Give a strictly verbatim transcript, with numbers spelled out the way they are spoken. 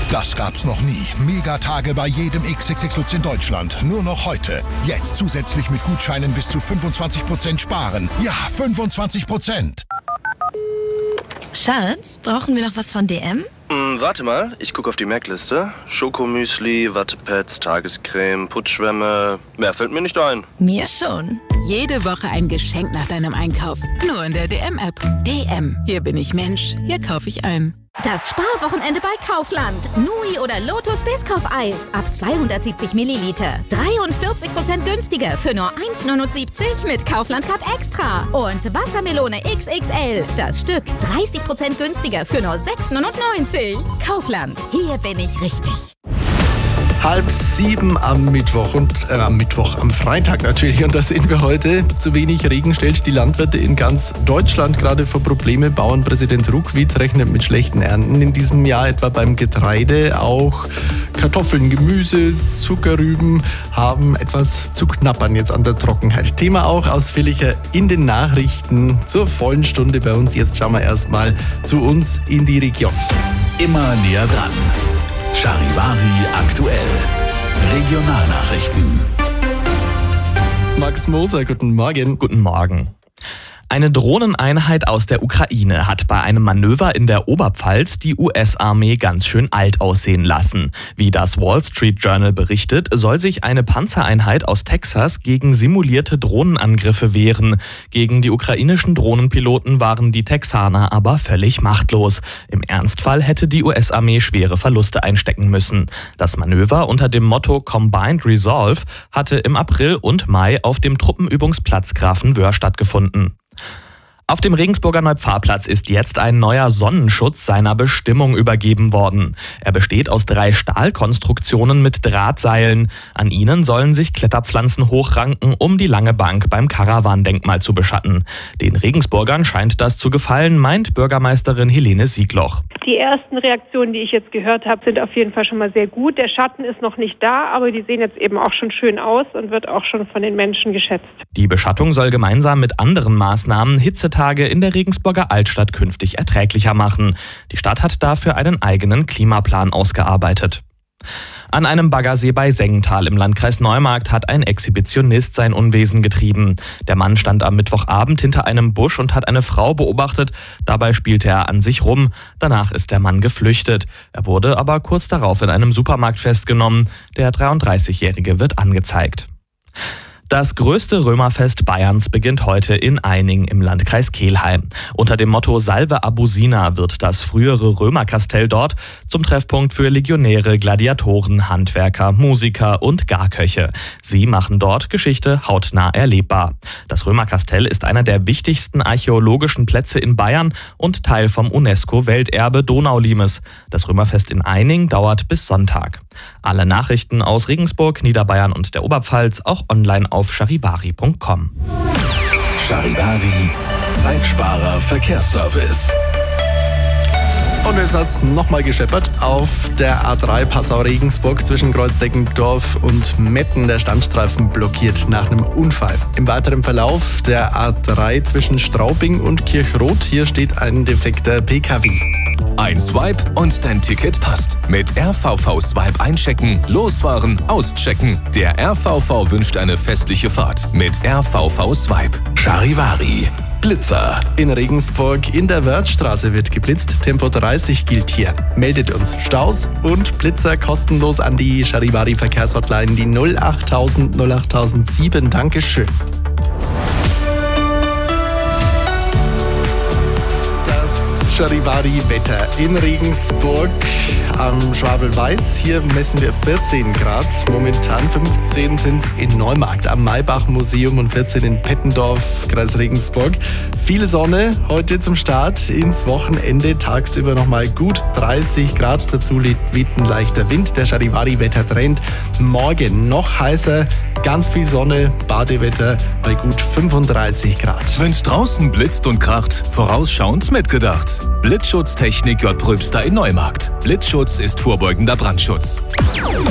Das gab's noch nie. Megatage bei jedem X X X Lutz in Deutschland. Nur noch heute. Jetzt zusätzlich mit Gutscheinen bis zu fünfundzwanzig Prozent sparen. Ja, fünfundzwanzig Prozent. Schatz, brauchen wir noch was von D M? Hm, warte mal, ich gucke auf die Merkliste. Schokomüsli, Wattepads, Tagescreme, Putzschwämme. Mehr fällt mir nicht ein. Mir schon. Jede Woche ein Geschenk nach deinem Einkauf. Nur in der D M-App. D M. Hier bin ich Mensch. Hier kaufe ich ein. Das Sparwochenende bei Kaufland. Nui oder Lotus Biscoff-Eis. Ab zweihundertsiebzig Milliliter. dreiundvierzig Prozent günstiger für nur eins neunundsiebzig mit Kaufland Card Extra. Und Wassermelone X X L. Das Stück dreißig Prozent günstiger für nur sechs neunundneunzig. Kaufland. Hier bin ich richtig. Halb sieben am Mittwoch und äh, am Mittwoch, am Freitag natürlich. Und da sehen wir heute, zu wenig Regen stellt die Landwirte in ganz Deutschland gerade vor Probleme. Bauernpräsident Ruckwied rechnet mit schlechten Ernten in diesem Jahr, etwa beim Getreide. Auch Kartoffeln, Gemüse, Zuckerrüben haben etwas zu knabbern jetzt an der Trockenheit. Thema auch ausführlicher in den Nachrichten zur vollen Stunde bei uns. Jetzt schauen wir erstmal zu uns in die Region. Immer näher dran. Charivari aktuell. Regionalnachrichten. Max Moser, guten Morgen. Guten Morgen. Eine Drohneneinheit aus der Ukraine hat bei einem Manöver in der Oberpfalz die U S-Armee ganz schön alt aussehen lassen. Wie das Wall Street Journal berichtet, soll sich eine Panzereinheit aus Texas gegen simulierte Drohnenangriffe wehren. Gegen die ukrainischen Drohnenpiloten waren die Texaner aber völlig machtlos. Im Ernstfall hätte die U S-Armee schwere Verluste einstecken müssen. Das Manöver unter dem Motto Combined Resolve hatte im April und Mai auf dem Truppenübungsplatz Grafenwöhr stattgefunden. Auf dem Regensburger Neupfarrplatz ist jetzt ein neuer Sonnenschutz seiner Bestimmung übergeben worden. Er besteht aus drei Stahlkonstruktionen mit Drahtseilen. An ihnen sollen sich Kletterpflanzen hochranken, um die lange Bank beim Karawandenkmal zu beschatten. Den Regensburgern scheint das zu gefallen, meint Bürgermeisterin Helene Siegloch. Die ersten Reaktionen, die ich jetzt gehört habe, sind auf jeden Fall schon mal sehr gut. Der Schatten ist noch nicht da, aber die sehen jetzt eben auch schon schön aus und wird auch schon von den Menschen geschätzt. Die Beschattung soll gemeinsam mit anderen Maßnahmen Hitzetage in der Regensburger Altstadt künftig erträglicher machen. Die Stadt hat dafür einen eigenen Klimaplan ausgearbeitet. An einem Baggersee bei Sengenthal im Landkreis Neumarkt hat ein Exhibitionist sein Unwesen getrieben. Der Mann stand am Mittwochabend hinter einem Busch und hat eine Frau beobachtet. Dabei spielte er an sich rum. Danach ist der Mann geflüchtet. Er wurde aber kurz darauf in einem Supermarkt festgenommen. Der dreiunddreißigjährige wird angezeigt. Das größte Römerfest Bayerns beginnt heute in Eining im Landkreis Kelheim. Unter dem Motto Salve Abusina wird das frühere Römerkastell dort zum Treffpunkt für Legionäre, Gladiatoren, Handwerker, Musiker und Garköche. Sie machen dort Geschichte hautnah erlebbar. Das Römerkastell ist einer der wichtigsten archäologischen Plätze in Bayern und Teil vom UNESCO-Welterbe Donaulimes. Das Römerfest in Eining dauert bis Sonntag. Alle Nachrichten aus Regensburg, Niederbayern und der Oberpfalz auch online auf charivari punkt com. Charivari, Zeitsparer Verkehrsservice. Und jetzt hat es nochmal gescheppert auf der A drei Passau-Regensburg zwischen Kreuzdeckendorf und Metten. Der Standstreifen blockiert nach einem Unfall. Im weiteren Verlauf der A drei zwischen Straubing und Kirchroth. Hier steht ein defekter P K W. Ein Swipe und dein Ticket passt. Mit R V V Swipe einchecken, losfahren, auschecken. Der R V V wünscht eine festliche Fahrt mit R V V Swipe. Charivari. Blitzer. In Regensburg in der Wörthstraße wird geblitzt. Tempo dreißig gilt hier. Meldet uns Staus und Blitzer kostenlos an die Charivari Verkehrshotline, die null achttausend null achttausendsieben. Dankeschön. Das Charivari-Wetter in Regensburg am Schwabel-Weiß. Hier messen wir vierzehn Grad. Momentan fünfzehn sind es in Neumarkt am Maybach-Museum und vierzehn in Pettendorf, Kreis Regensburg. Viel Sonne heute zum Start ins Wochenende. Tagsüber nochmal gut dreißig Grad. Dazu weht ein leichter Wind. Der Charivari-Wettertrend. Morgen noch heißer. Ganz viel Sonne, Badewetter bei gut fünfunddreißig Grad. Wenn's draußen blitzt und kracht, vorausschauend mitgedacht. Blitzschutztechnik J. Pröbster in Neumarkt. Blitzschutz ist vorbeugender Brandschutz.